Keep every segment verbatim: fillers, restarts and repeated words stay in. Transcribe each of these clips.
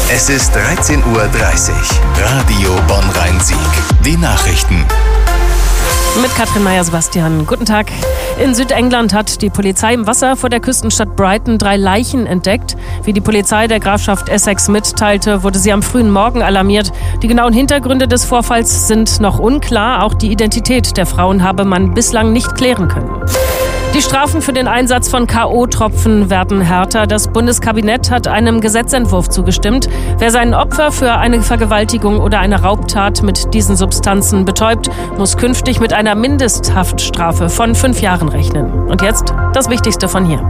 Es ist dreizehn Uhr dreißig. Radio Bonn-Rhein-Sieg. Die Nachrichten. Mit Katrin Meyer-Sebastian. Guten Tag. In Südengland hat die Polizei im Wasser vor der Küstenstadt Brighton drei Leichen entdeckt. Wie die Polizei der Grafschaft Essex mitteilte, wurde sie am frühen Morgen alarmiert. Die genauen Hintergründe des Vorfalls sind noch unklar. Auch die Identität der Frauen habe man bislang nicht klären können. Die Strafen für den Einsatz von K O-Tropfen werden härter. Das Bundeskabinett hat einem Gesetzentwurf zugestimmt. Wer sein Opfer für eine Vergewaltigung oder eine Raubtat mit diesen Substanzen betäubt, muss künftig mit einer Mindesthaftstrafe von fünf Jahren rechnen. Und jetzt das Wichtigste von hier.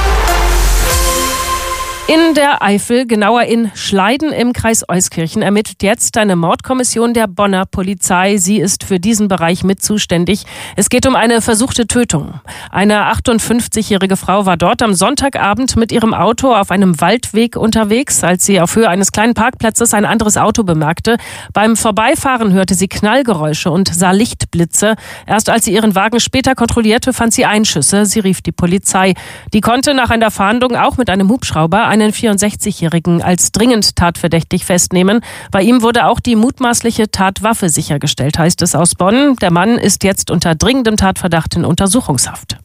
In der Eifel, genauer in Schleiden im Kreis Euskirchen, ermittelt jetzt eine Mordkommission der Bonner Polizei. Sie ist für diesen Bereich mit zuständig. Es geht um eine versuchte Tötung. Eine achtundfünfzigjährige Frau war dort am Sonntagabend mit ihrem Auto auf einem Waldweg unterwegs, als sie auf Höhe eines kleinen Parkplatzes ein anderes Auto bemerkte. Beim Vorbeifahren hörte sie Knallgeräusche und sah Lichtblitze. Erst als sie ihren Wagen später kontrollierte, fand sie Einschüsse. Sie rief die Polizei. Die konnte nach einer Fahndung auch mit einem Hubschrauber einen vierundsechzigjährigen als dringend tatverdächtig festnehmen. Bei ihm wurde auch die mutmaßliche Tatwaffe sichergestellt, heißt es aus Bonn. Der Mann ist jetzt unter dringendem Tatverdacht in Untersuchungshaft.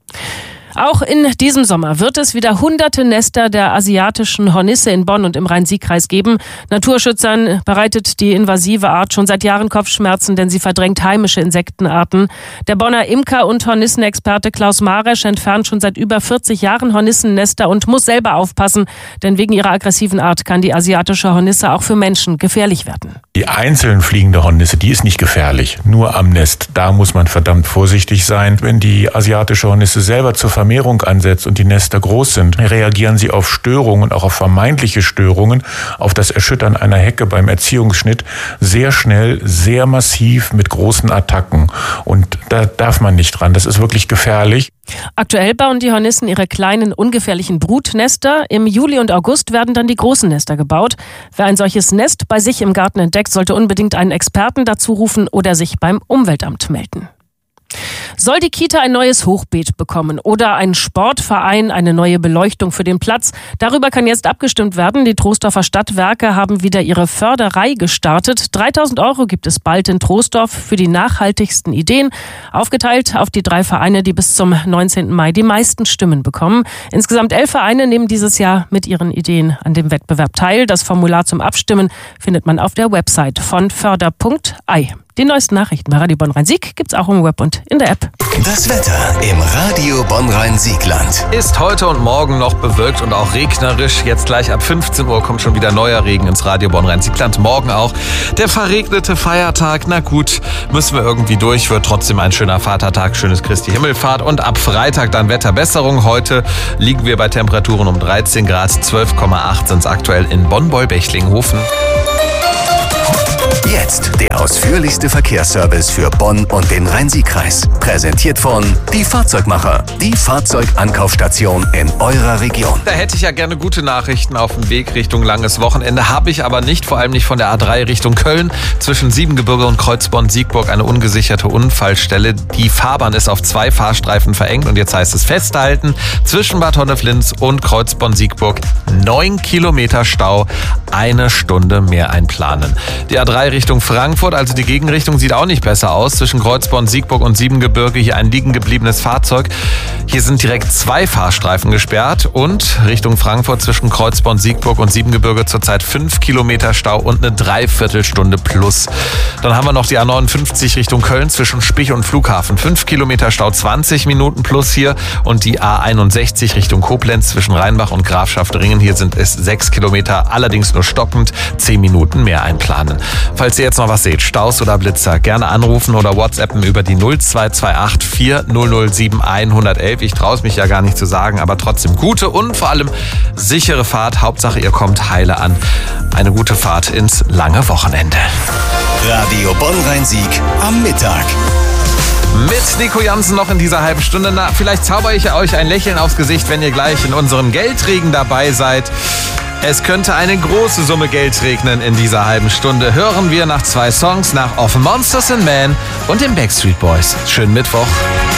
Auch in diesem Sommer wird es wieder hunderte Nester der asiatischen Hornisse in Bonn und im Rhein-Sieg-Kreis geben. Naturschützern bereitet die invasive Art schon seit Jahren Kopfschmerzen, denn sie verdrängt heimische Insektenarten. Der Bonner Imker und Hornissenexperte Klaus Maresch entfernt schon seit über vierzig Jahren Hornissennester und muss selber aufpassen, denn wegen ihrer aggressiven Art kann die asiatische Hornisse auch für Menschen gefährlich werden. Die einzeln fliegende Hornisse, die ist nicht gefährlich, nur am Nest. Da muss man verdammt vorsichtig sein. Wenn die asiatische Hornisse selber zur Vermehrung ansetzt und die Nester groß sind, reagieren sie auf Störungen, auch auf vermeintliche Störungen, auf das Erschüttern einer Hecke beim Erziehungsschnitt sehr schnell, sehr massiv mit großen Attacken. Und da darf man nicht dran. Das ist wirklich gefährlich. Aktuell bauen die Hornissen ihre kleinen, ungefährlichen Brutnester. Im Juli und August werden dann die großen Nester gebaut. Wer ein solches Nest bei sich im Garten entdeckt, sollte unbedingt einen Experten dazu rufen oder sich beim Umweltamt melden. Soll die Kita ein neues Hochbeet bekommen oder ein Sportverein eine neue Beleuchtung für den Platz? Darüber kann jetzt abgestimmt werden. Die Troisdorfer Stadtwerke haben wieder ihre Förderei gestartet. dreitausend Euro gibt es bald in Troisdorf für die nachhaltigsten Ideen. Aufgeteilt auf die drei Vereine, die bis zum neunzehnten Mai die meisten Stimmen bekommen. Insgesamt elf Vereine nehmen dieses Jahr mit ihren Ideen an dem Wettbewerb teil. Das Formular zum Abstimmen findet man auf der Website von förder punkt ei. Die neuesten Nachrichten bei Radio Bonn-Rhein-Sieg gibt's auch im Web und in der App. Das Wetter im Radio Bonn-Rhein-Siegland. Ist heute und morgen noch bewölkt und auch regnerisch. Jetzt gleich ab fünfzehn Uhr kommt schon wieder neuer Regen ins Radio Bonn-Rhein-Siegland. Morgen auch der verregnete Feiertag. Na gut, müssen wir irgendwie durch. Wird trotzdem ein schöner Vatertag, schönes Christi Himmelfahrt. Und ab Freitag dann Wetterbesserung. Heute liegen wir bei Temperaturen um dreizehn Grad. zwölf Komma acht sind es aktuell in Bonn-Beul-Bechlinghofen. Jetzt der ausführlichste Verkehrsservice für Bonn und den Rhein-Sieg-Kreis. Präsentiert von Die Fahrzeugmacher, die Fahrzeugankaufstation in eurer Region. Da hätte ich ja gerne gute Nachrichten auf dem Weg Richtung langes Wochenende. Habe ich aber nicht, vor allem nicht von der A drei Richtung Köln. Zwischen Siebengebirge und Kreuzborn-Siegburg eine ungesicherte Unfallstelle. Die Fahrbahn ist auf zwei Fahrstreifen verengt und jetzt heißt es festhalten. Zwischen Bad Honneflins und Kreuzborn-Siegburg neun Kilometer Stau, eine Stunde mehr einplanen. Die A drei Richtung Frankfurt, also die Gegenrichtung, sieht auch nicht besser aus. Zwischen Kreuzborn, Siegburg und Siebengebirge hier ein liegen gebliebenes Fahrzeug. Hier sind direkt zwei Fahrstreifen gesperrt und Richtung Frankfurt zwischen Kreuzborn, Siegburg und Siebengebirge zurzeit fünf Kilometer Stau und eine Dreiviertelstunde plus. Dann haben wir noch die A neunundfünfzig Richtung Köln zwischen Spich und Flughafen. fünf Kilometer Stau, zwanzig Minuten plus hier. Und die A einundsechzig Richtung Koblenz zwischen Rheinbach und Grafschaft-Ringen. Hier sind es sechs Kilometer, allerdings nur stockend, zehn Minuten mehr einplanen. Falls ihr jetzt noch was seht, Staus oder Blitzer, gerne anrufen oder WhatsAppen über die null zwei zwei acht vier null null sieben eins eins eins. Ich traue es mich ja gar nicht zu sagen, aber trotzdem gute und vor allem sichere Fahrt. Hauptsache, ihr kommt heile an. Eine gute Fahrt ins lange Wochenende. Radio Bonn-Rhein-Sieg am Mittag. Mit Nico Jansen noch in dieser halben Stunde. Na, vielleicht zaubere ich euch ein Lächeln aufs Gesicht, wenn ihr gleich in unserem Geldregen dabei seid. Es könnte eine große Summe Geld regnen in dieser halben Stunde. Hören wir nach zwei Songs, nach Of Monsters and Men und den Backstreet Boys. Schönen Mittwoch.